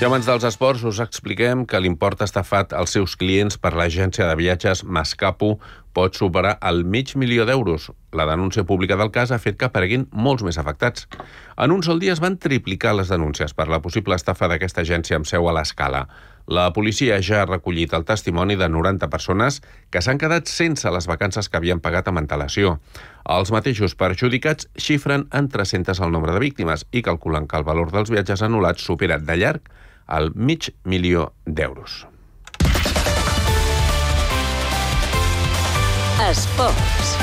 I abans dels esports us expliquem que l'import estafat als seus clients per l'agència de viatges Mascapo pot superar el $500.000. La denúncia pública del cas ha fet que apareguin molts més afectats. En un sol dia es van triplicar les denúncies per la possible estafa d'aquesta agència amb seu a l'Escala. La policia ja ha recollit el testimoni de 90 persones que s'han quedat sense les vacances que havien pagat amb antelació. Els mateixos perjudicats xifren en 300 el nombre de víctimes i calculen que el valor dels viatges anul·lats supera de llarg el $500.000. Esports.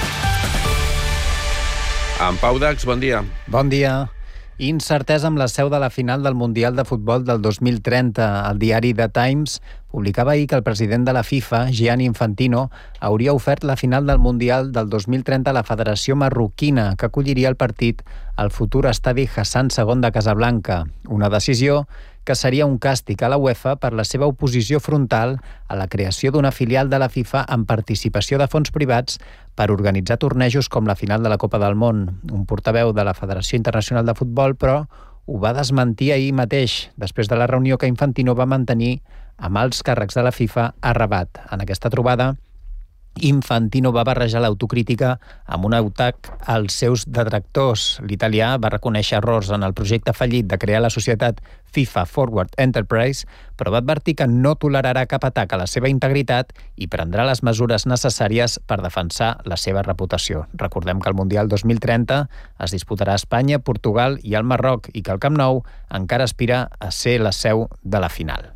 En Pau Dax, bon dia. Bon dia. Incertesa amb la seu de la final del Mundial de Futbol del 2030. El diari The Times publicava ahir que el president de la FIFA, Gianni Infantino, hauria ofert la final del Mundial del 2030 a la Federació Marroquina, que acolliria el partit al futur estadi Hassan II de Casablanca. Una decisió que seria un càstig a la UEFA per la seva oposició frontal a la creació d'una filial de la FIFA amb participació de fons privats per organitzar tornejos com la final de la Copa del Món. Un portaveu de la Federació Internacional de Futbol, però, ho va desmentir ahir mateix, després de la reunió que Infantino va mantenir amb els càrrecs de la FIFA a Rabat. En aquesta trobada, Infantino va barrejar l'autocrítica amb un atac als seus detractors. L'italià va reconèixer errors en el projecte fallit de crear la societat FIFA Forward Enterprise, però va advertir que no tolerarà cap atac a la seva integritat i prendrà les mesures necessàries per defensar la seva reputació. Recordem que el Mundial 2030 es disputarà a Espanya, Portugal i el Marroc i que el Camp Nou encara aspira a ser la seu de la final.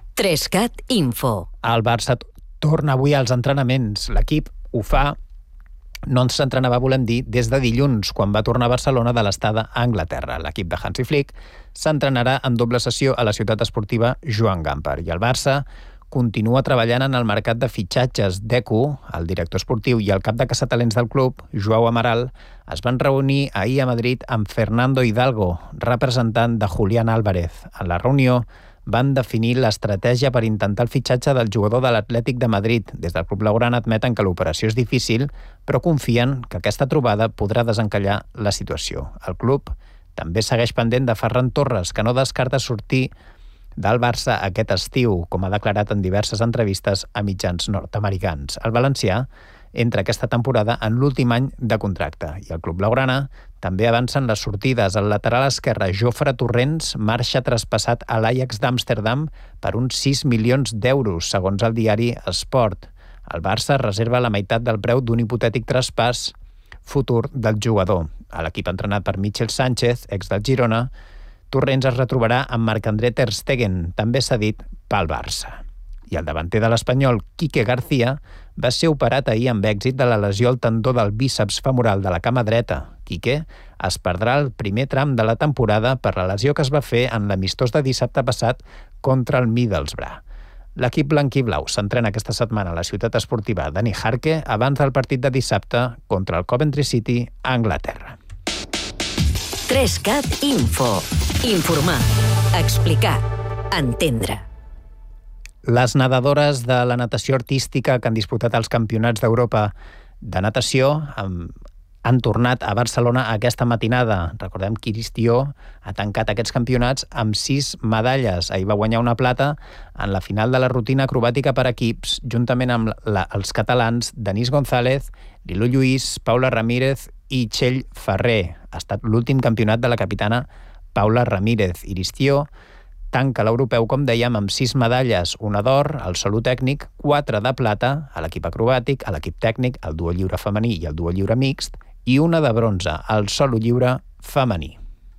3CAT Info. El Barça torna avui als entrenaments. L'equip ho fa, no s'entrenava, volem dir, des de dilluns, quan va tornar a Barcelona de l'estada a Anglaterra. L'equip de Hansi Flick s'entrenarà en doble sessió a la ciutat esportiva Joan Gamper. I el Barça continua treballant en el mercat de fitxatges. Deco, el director esportiu, i el cap de caçatalents del club, Joao Amaral, es van reunir ahir a Madrid amb Fernando Hidalgo, representant de Julián Álvarez. En la reunió van definir l'estratègia per intentar el fitxatge del jugador de l'Atlètic de Madrid. Des del club blaugrana admeten que l'operació és difícil, però confien que aquesta trobada podrà desencallar la situació. El club també segueix pendent de Ferran Torres, que no descarta sortir del Barça aquest estiu, com ha declarat en diverses entrevistes a mitjans nord-americans. El valencià entra aquesta temporada en l'últim any de contracte i el club blaugrana també avança en les sortides. El lateral esquerre Jofre Torrents marxa traspassat a l'Ajax d'Amsterdam per uns 6 milions d'euros, segons el diari Sport. El Barça reserva la meitat del preu d'un hipotètic traspàs futur del jugador. A l'equip entrenat per Michel Sánchez, ex del Girona, Torrents es retrobarà amb Marc-André ter Stegen, també cedit pel Barça. I el davanter de l'Espanyol, Quique García, va ser operat ahir amb èxit de la lesió al tendó del bíceps femoral de la cama dreta. Quique es perdrà el primer tram de la temporada per la lesió que es va fer en l'amistós de dissabte passat contra el Middlesbrough. L'equip blanquiblau s'entrena aquesta setmana a la ciutat esportiva Dani Jarque abans del partit de dissabte contra el Coventry City a Anglaterra. 3CAT Info. Informar, explicar, entendre. Les nedadores de la natació artística que han disputat els campionats d'Europa de natació han tornat a Barcelona aquesta matinada. Recordem que Iristió ha tancat aquests campionats amb 6 medalles. Ahir va guanyar una plata en la final de la rutina acrobàtica per equips, juntament amb els catalans Denís González, Lilo Lluís, Paula Ramírez i Txell Ferrer. Ha estat l'últim campionat de la capitana Paula Ramírez. Iristió tanca l'europeu, com dèiem, amb 6 medalles, una d'or, al solo tècnic, 4 de plata, a l'equip acrobàtic, a l'equip tècnic, al duo lliure femení i al duo lliure mixt, i una de bronze, al solo lliure femení.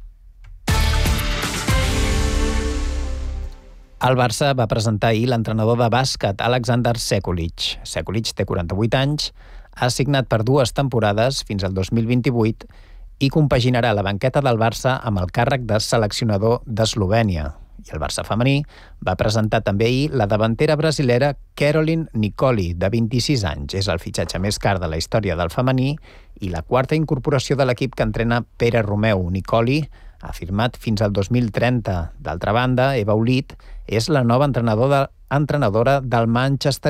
El Barça va presentar ahir l'entrenador de bàsquet, Alexander Sekulic. Sekulic té 48 anys, ha signat per 2 temporades fins al 2028 i compaginarà la banqueta del Barça amb el càrrec de seleccionador d'Eslovènia. I el Barça femení va presentar també ahir la davantera brasilera Caroline Nicoli, de 26 anys. És el fitxatge més car de la història del femení i la 4a incorporació de l'equip que entrena Pere Romeu. Nicoli ha firmat fins al 2030. D'altra banda, Eva Olit és la nova entrenadora del Manchester